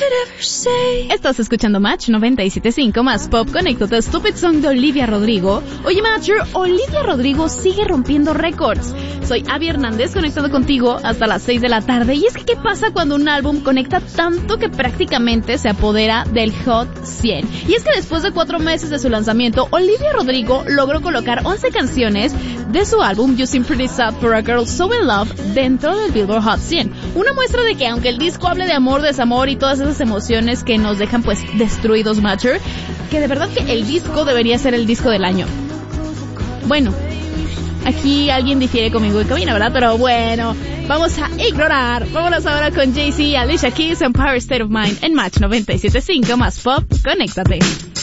Estás escuchando Match 97.5 más Pop. Conéctate, Stupid Song de Olivia Rodrigo. Oye, Matcher, Olivia Rodrigo sigue rompiendo récords. Soy Abby Hernández, conectado contigo hasta las 6 de la tarde. Y es que, ¿qué pasa cuando un álbum conecta tanto que prácticamente se apodera del Hot 100? Y es que después de 4 meses de su lanzamiento, Olivia Rodrigo logró colocar 11 canciones de su álbum You Seem Pretty Sad for a Girl So In Love dentro del Billboard Hot 100. Una muestra de que aunque el disco hable de amor, desamor y todas esas emociones que nos dejan pues destruidos, Matcher, que de verdad que el disco debería ser el disco del año. Bueno, aquí alguien difiere conmigo en cabina, ¿verdad? Pero bueno, vamos a ignorar. Vámonos ahora con Jay-Z, Alicia Keys, Empire State of Mind en Match 97.5 más Pop. Conéctate.